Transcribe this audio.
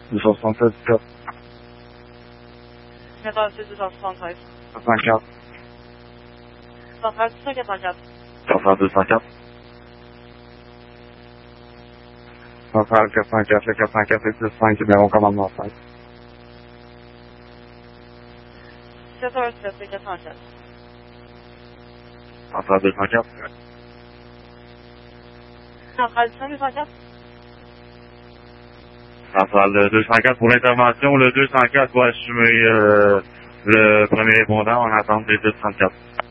276, 4. 86 273. 54. 113 184. 204. Centrale 404, le 404 et plus 5, numéro commandement 5. 717 et 404. Centrale 204. Centrale 204. Centrale 204 pour l'intervention. Le 204 va assumer le premier répondant en attente des 234.